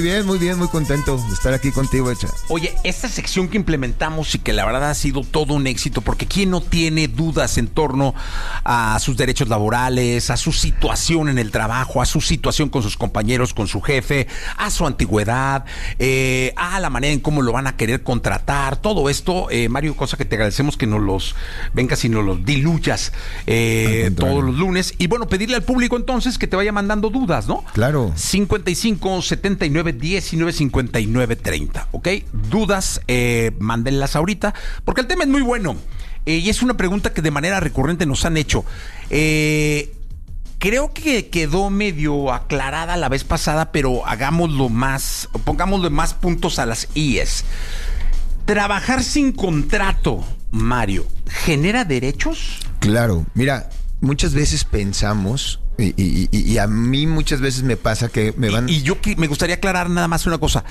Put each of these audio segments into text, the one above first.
Muy bien, muy contento de estar aquí contigo, Echa. Oye, esta sección que implementamos y que la verdad ha sido todo un éxito, porque ¿quién no tiene dudas en torno a sus derechos laborales, a su situación en el trabajo, a su situación con sus compañeros, con su jefe, a su antigüedad, a la manera en cómo lo van a querer contratar? Todo esto, Mario, cosa que te agradecemos que nos los vengas y nos los diluyas todos los lunes. Y bueno, pedirle al público entonces que te vaya mandando dudas, ¿no? Claro. 55 79 19 59 30, ¿ok? Dudas, mándenlas ahorita, porque el tema es muy bueno. Y es una pregunta que de manera recurrente nos han hecho. Creo que quedó medio aclarada la vez pasada, pero pongámosle más puntos a las IES. ¿Trabajar sin contrato, Mario, genera derechos? Claro, mira, muchas veces pensamos, y a mí muchas veces me pasa que me van... Y yo me gustaría aclarar nada más una cosa.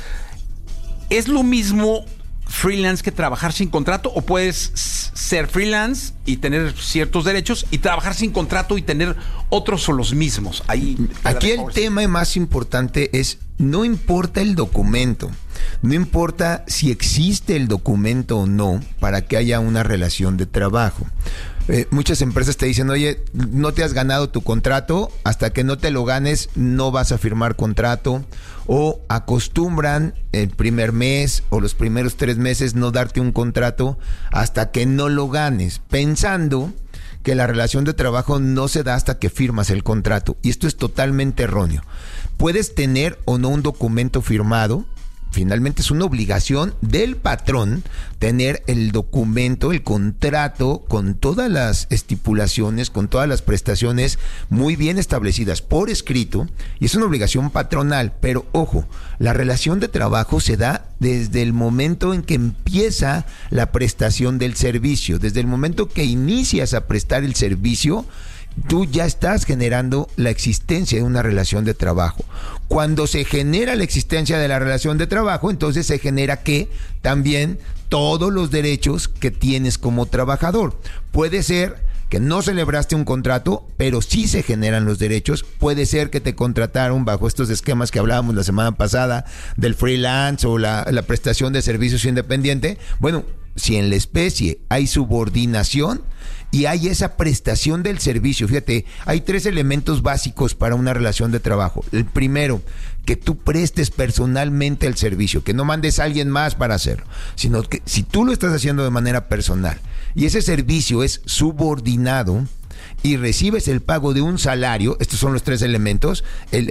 ¿Es lo mismo freelance que trabajar sin contrato, o puedes ser freelance y tener ciertos derechos y trabajar sin contrato y tener otros o los mismos? Aquí el tema más importante es, no importa el documento, no importa si existe el documento o no para que haya una relación de trabajo. Muchas empresas te dicen, oye, no te has ganado tu contrato, hasta que no te lo ganes no vas a firmar contrato, o acostumbran el primer mes o los primeros 3 meses no darte un contrato hasta que no lo ganes, pensando que la relación de trabajo no se da hasta que firmas el contrato, y esto es totalmente erróneo. Puedes tener o no un documento firmado. Finalmente es una obligación del patrón tener el documento, el contrato, con todas las estipulaciones, con todas las prestaciones muy bien establecidas por escrito, y es una obligación patronal. Pero ojo, la relación de trabajo se da desde el momento en que empieza la prestación del servicio, desde el momento que inicias a prestar el servicio. Tú ya estás generando la existencia de una relación de trabajo. Cuando se genera la existencia de la relación de trabajo, entonces se genera que también todos los derechos que tienes como trabajador. Puede ser que no celebraste un contrato, pero sí se generan los derechos. Puede ser que te contrataron bajo estos esquemas que hablábamos la semana pasada del freelance o la prestación de servicios independiente. Bueno, si en la especie hay subordinación y hay esa prestación del servicio, fíjate, hay 3 elementos básicos para una relación de trabajo. El primero, que tú prestes personalmente el servicio, que no mandes a alguien más para hacerlo, sino que si tú lo estás haciendo de manera personal y ese servicio es subordinado y recibes el pago de un salario, estos son los 3 elementos: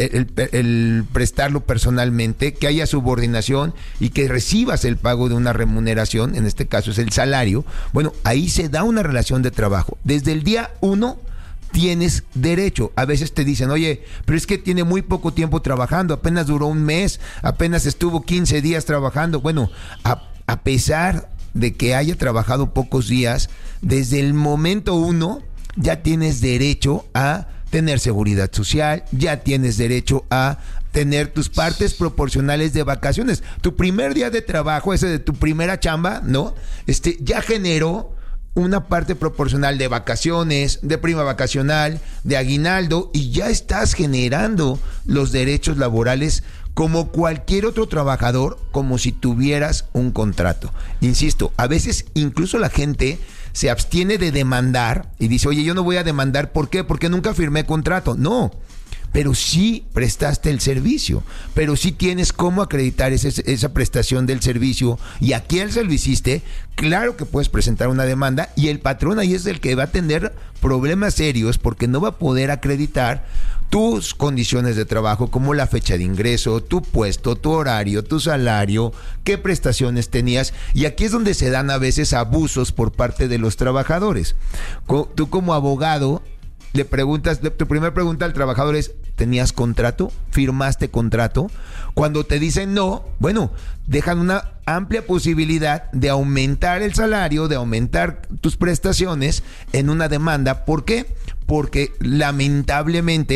el prestarlo personalmente, que haya subordinación y que recibas el pago de una remuneración, en este caso es el salario. Bueno, ahí se da una relación de trabajo. Desde el día 1 tienes derecho. A veces te dicen, oye, pero es que tiene muy poco tiempo trabajando, apenas duró un mes, apenas estuvo 15 días trabajando. Bueno, a pesar de que haya trabajado pocos días, desde el momento 1 ya tienes derecho a tener seguridad social, ya tienes derecho a tener tus partes proporcionales de vacaciones. Tu primer día de trabajo, ese de tu primera chamba, ¿no? Ya generó una parte proporcional de vacaciones, de prima vacacional, de aguinaldo, y ya estás generando los derechos laborales como cualquier otro trabajador, como si tuvieras un contrato. Insisto, a veces incluso la gente se abstiene de demandar y dice, oye, yo no voy a demandar. ¿Por qué? Porque nunca firmé contrato. No, pero sí prestaste el servicio, pero sí tienes cómo acreditar esa prestación del servicio y a quién se lo hiciste. Claro que puedes presentar una demanda, y el patrón ahí es el que va a tener problemas serios, porque no va a poder acreditar tus condiciones de trabajo, como la fecha de ingreso, tu puesto, tu horario, tu salario, qué prestaciones tenías. Y aquí es donde se dan a veces abusos por parte de los trabajadores. Tú como abogado le preguntas, tu primera pregunta al trabajador es, ¿tenías contrato? ¿Firmaste contrato? Cuando te dicen no, bueno, dejan una amplia posibilidad de aumentar el salario, de aumentar tus prestaciones en una demanda. ¿Por qué? Porque lamentablemente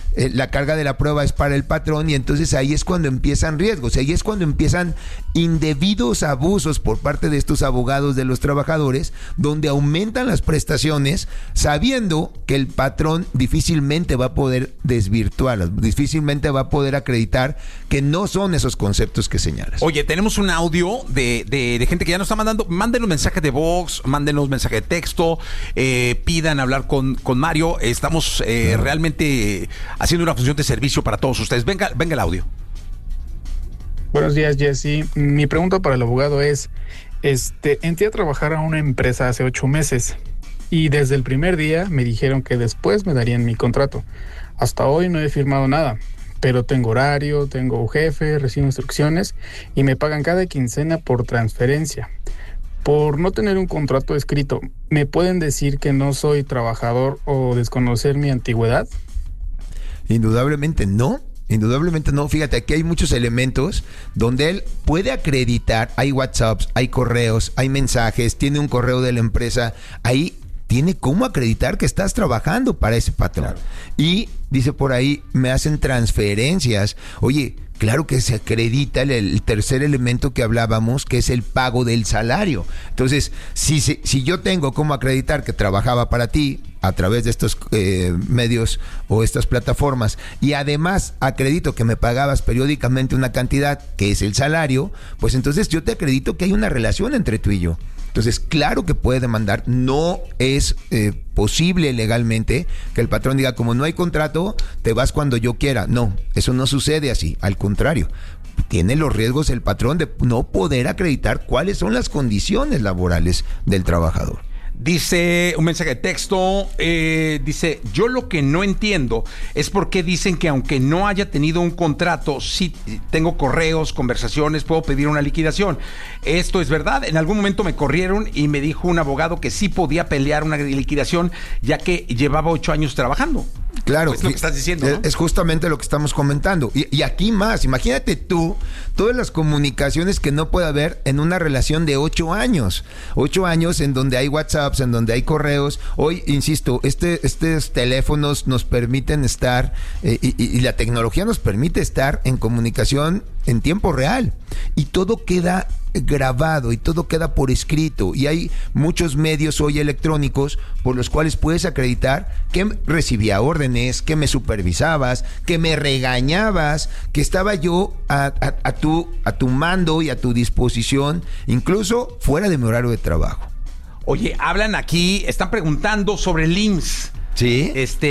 la carga de la prueba es para el patrón y entonces ahí es cuando empiezan riesgos, ahí es cuando empiezan indebidos abusos por parte de estos abogados de los trabajadores, donde aumentan las prestaciones sabiendo que el patrón difícilmente va a poder desvirtuarlas, difícilmente va a poder acreditar que no son esos conceptos que señalas. Oye, tenemos un audio de gente que ya nos está mandando. Mándenos mensaje de voz, mándenos mensaje de texto, pidan hablar con Mario. Estamos realmente haciendo una función de servicio para todos ustedes. Venga el audio. Buenos días, Jesse. Mi pregunta para el abogado es, entré a trabajar a una empresa hace 8 meses y desde el primer día me dijeron que después me darían mi contrato. Hasta hoy no he firmado nada, pero tengo horario, tengo jefe, recibo instrucciones y me pagan cada quincena por transferencia. Por no tener un contrato escrito, ¿me pueden decir que no soy trabajador o desconocer mi antigüedad? Indudablemente no. Indudablemente no. Fíjate, aquí hay muchos elementos donde él puede acreditar. Hay WhatsApps, hay correos, hay mensajes, tiene un correo de la empresa. Ahí tiene cómo acreditar que estás trabajando para ese patrón. Claro. Y dice por ahí, me hacen transferencias. Oye, claro que se acredita el tercer elemento que hablábamos, que es el pago del salario. Entonces, si yo tengo cómo acreditar que trabajaba para ti a través de estos medios o estas plataformas y además acredito que me pagabas periódicamente una cantidad que es el salario, pues entonces yo te acredito que hay una relación entre tú y yo. Entonces, claro que puede demandar. No es posible legalmente que el patrón diga, como no hay contrato, te vas cuando yo quiera. No, eso no sucede así. Al contrario, tiene los riesgos el patrón de no poder acreditar cuáles son las condiciones laborales del trabajador. Dice un mensaje de texto, dice, yo lo que no entiendo es por qué dicen que aunque no haya tenido un contrato, sí tengo correos, conversaciones, puedo pedir una liquidación. Esto es verdad. En algún momento me corrieron y me dijo un abogado que sí podía pelear una liquidación ya que llevaba 8 años trabajando. Claro, es lo que estás diciendo, ¿no? Es justamente lo que estamos comentando. Y aquí más, imagínate tú, todas las comunicaciones que no puede haber en una relación de 8 años. 8 años en donde hay WhatsApps, en donde hay correos. Hoy, insisto, estos teléfonos nos permiten estar, y la tecnología nos permite estar en comunicación en tiempo real. Y todo queda grabado y todo queda por escrito y hay muchos medios hoy electrónicos por los cuales puedes acreditar que recibía órdenes, que me supervisabas, que me regañabas, que estaba yo a tu mando y a tu disposición, incluso fuera de mi horario de trabajo. Oye, hablan aquí, están preguntando sobre el IMSS. Sí.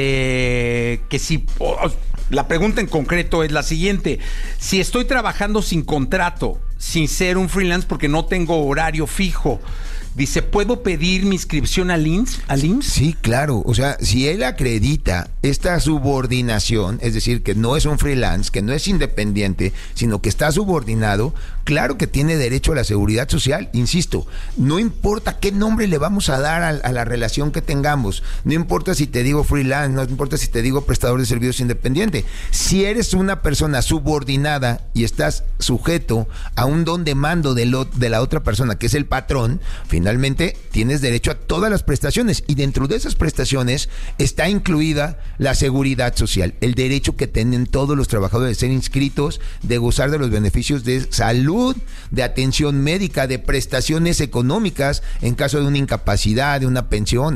Que si... La pregunta en concreto es la siguiente. Si estoy trabajando sin contrato, sin ser un freelance porque no tengo horario fijo, dice, ¿puedo pedir mi inscripción al IMSS? Sí, claro. O sea, si él acredita esta subordinación, es decir, que no es un freelance, que no es independiente, sino que está subordinado, claro que tiene derecho a la seguridad social. Insisto, no importa qué nombre le vamos a dar a la relación que tengamos, no importa si te digo freelance, no importa si te digo prestador de servicios independiente. Si eres una persona subordinada y estás sujeto a un don de mando de la otra persona, que es el patrón, finalmente tienes derecho a todas las prestaciones y dentro de esas prestaciones está incluida la seguridad social, el derecho que tienen todos los trabajadores de ser inscritos, de gozar de los beneficios de salud, de atención médica, de prestaciones económicas en caso de una incapacidad, de una pensión,